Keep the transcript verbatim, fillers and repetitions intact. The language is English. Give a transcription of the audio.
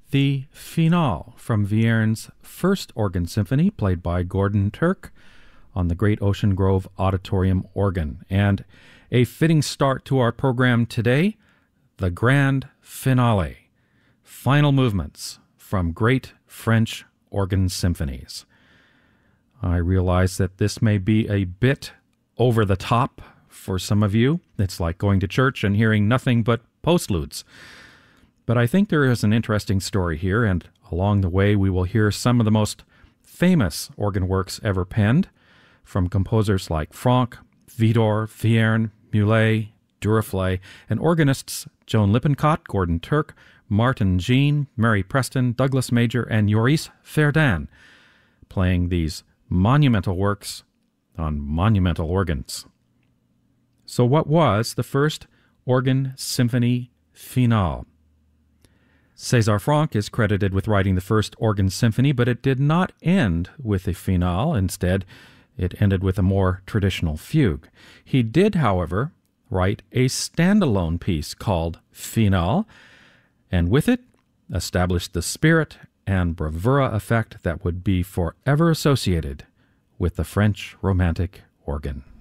the Finale from Viern's first organ symphony, played by Gordon Turk on the Great Ocean Grove Auditorium organ. And a fitting start to our program today, the Grand Finale, final movements from great French organ symphonies. I realize that this may be a bit over the top for some of you. It's like going to church and hearing nothing but postludes. But I think there is an interesting story here, and along the way we will hear some of the most famous organ works ever penned from composers like Franck, Widor, Vierne, Muley, Duruflé, and organists Joan Lippincott, Gordon Turk, Martin Jean, Mary Preston, Douglas Major, and Joris Verdin, playing these monumental works on monumental organs. So what was the first organ symphony finale? César Franck is credited with writing the first organ symphony, but it did not end with a finale. Instead, it ended with a more traditional fugue. He did, however, write a standalone piece called Finale, and with it established the spirit and bravura effect that would be forever associated with the French Romantic organ.